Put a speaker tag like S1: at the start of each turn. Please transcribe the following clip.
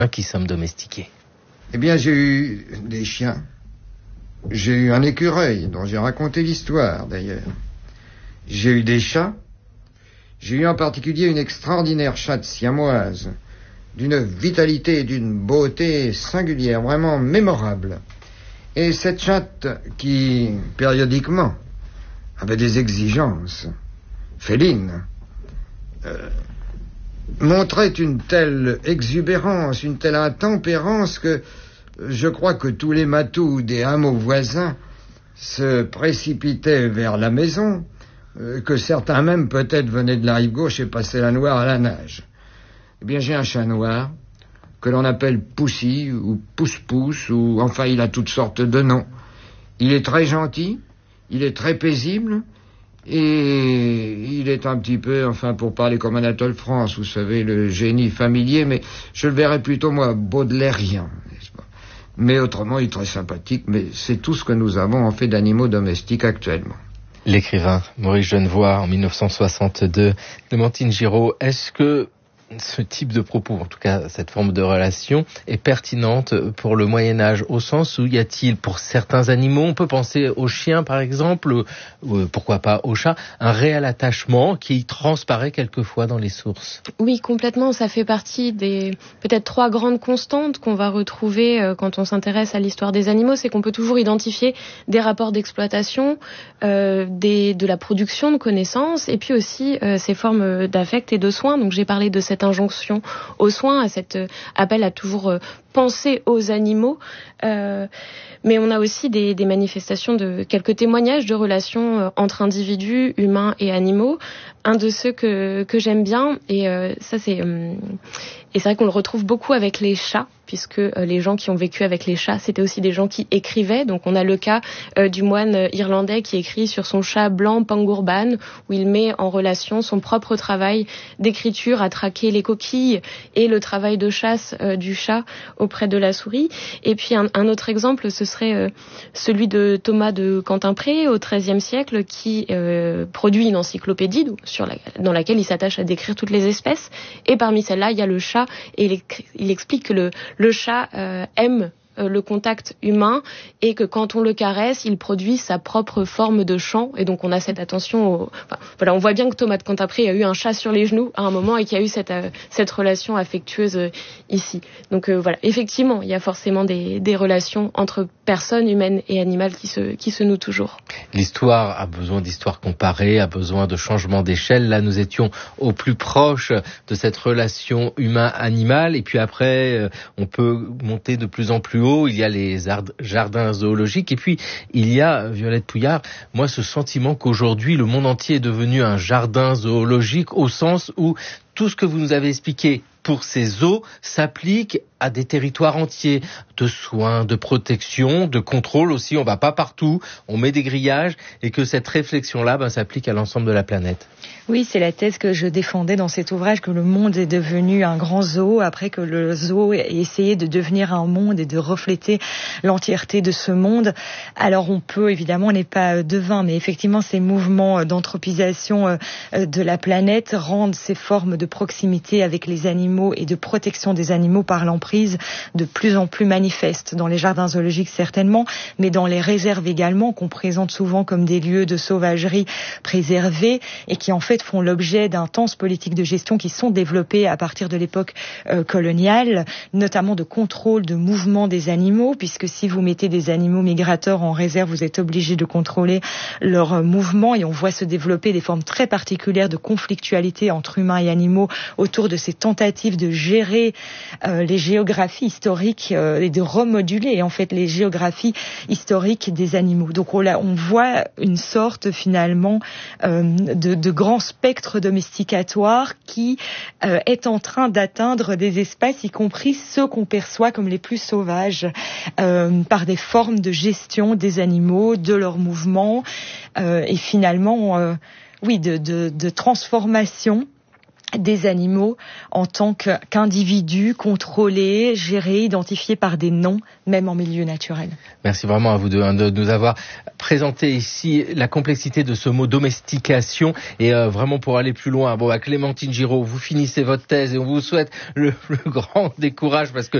S1: qui sommes domestiqués.
S2: Eh bien, j'ai eu des chiens. J'ai eu un écureuil, dont j'ai raconté l'histoire, d'ailleurs. J'ai eu des chats. J'ai eu en particulier une extraordinaire chatte siamoise, d'une vitalité et d'une beauté singulière, vraiment mémorable. Et cette chatte qui, périodiquement, avait des exigences félines, montrait une telle exubérance, une telle intempérance que je crois que tous les matous des hameaux voisins se précipitaient vers la maison, que certains même peut-être venaient de la rive gauche et passaient la noire à la nage. Eh bien, j'ai un chat noir que l'on appelle Poussy ou Pousse-Pousse, ou enfin il a toutes sortes de noms. Il est très gentil, il est très paisible, et il est un petit peu, enfin pour parler comme Anatole France, vous savez, le génie familier, mais je le verrais plutôt moi baudelairien, n'est-ce pas? Mais autrement, il est très sympathique, mais c'est tout ce que nous avons en fait d'animaux domestiques actuellement.
S1: L'écrivain Maurice Genevoix en 1962, Clémentine Giraud, est-ce que ce type de propos, en tout cas cette forme de relation, est pertinente pour le Moyen-Âge, au sens où y a-t-il pour certains animaux, on peut penser aux chiens par exemple, ou pourquoi pas aux chats, un réel attachement qui transparaît quelquefois dans les sources?
S3: Oui, complètement. Ça fait partie des peut-être 3 grandes constantes qu'on va retrouver quand on s'intéresse à l'histoire des animaux. C'est qu'on peut toujours identifier des rapports d'exploitation, de la production de connaissances, et puis aussi ces formes d'affect et de soins. Donc j'ai parlé de cette injonction aux soins, à cet appel à toujours penser aux animaux. Mais on a aussi des manifestations de quelques témoignages de relations entre individus, humains et animaux. Un de ceux que j'aime bien, et ça c'est vrai qu'on le retrouve beaucoup avec les chats, puisque les gens qui ont vécu avec les chats, c'était aussi des gens qui écrivaient. Donc on a le cas du moine irlandais qui écrit sur son chat blanc Pangurban, où il met en relation son propre travail d'écriture à traquer les coquilles et le travail de chasse du chat auprès de la souris. Et puis un autre exemple, ce serait celui de Thomas de Cantimpré au XIIIe siècle, qui produit une encyclopédie dans laquelle il s'attache à décrire toutes les espèces. Et parmi celles-là, il y a le chat, et il explique que le chat aime le contact humain, et que quand on le caresse, il produit sa propre forme de chant. Et donc on a cette attention on voit bien que Thomas de Cantimpré a eu un chat sur les genoux à un moment, et qu'il y a eu cette relation affectueuse ici. Donc voilà, effectivement, il y a forcément des relations entre personnes humaines et animales qui se nouent toujours.
S1: L'histoire a besoin d'histoire comparée, a besoin de changement d'échelle. Là, nous étions au plus proche de cette relation humain-animal, et puis après, on peut monter de plus en plus haut. Il y a les jardins zoologiques, et puis il y a, Violette Pouillard, moi ce sentiment qu'aujourd'hui le monde entier est devenu un jardin zoologique, au sens où tout ce que vous nous avez expliqué pour ces zoos s'applique à des territoires entiers, de soins, de protection, de contrôle aussi. On va pas partout, on met des grillages, et que cette réflexion-là s'applique à l'ensemble de la planète.
S4: Oui, c'est la thèse que je défendais dans cet ouvrage, que le monde est devenu un grand zoo, après que le zoo ait essayé de devenir un monde et de refléter l'entièreté de ce monde. Alors on peut, évidemment, on n'est pas devin, mais effectivement ces mouvements d'anthropisation de la planète rendent ces formes de proximité avec les animaux et de protection des animaux par l'emprise de plus en plus manifestes, dans les jardins zoologiques certainement, mais dans les réserves également, qu'on présente souvent comme des lieux de sauvagerie préservés, et qui en fait font l'objet d'intenses politiques de gestion qui sont développées à partir de l'époque coloniale, notamment de contrôle de mouvement des animaux, puisque si vous mettez des animaux migrateurs en réserve, vous êtes obligé de contrôler leurs mouvements, et on voit se développer des formes très particulières de conflictualité entre humains et animaux autour de ces tentatives de gérer les géographies historiques et de remoduler en fait les géographies historiques des animaux. Donc on voit une sorte finalement de grand spectre domesticatoire qui est en train d'atteindre des espaces, y compris ceux qu'on perçoit comme les plus sauvages, par des formes de gestion des animaux, de leurs mouvements, et finalement de transformation des animaux en tant qu'individus contrôlés, gérés, identifiés par des noms, même en milieu naturel.
S1: Merci vraiment à vous deux de nous avoir présenté ici la complexité de ce mot domestication et vraiment pour aller plus loin. Bon, à Clémentine Giraud, vous finissez votre thèse et on vous souhaite le grand décourage parce que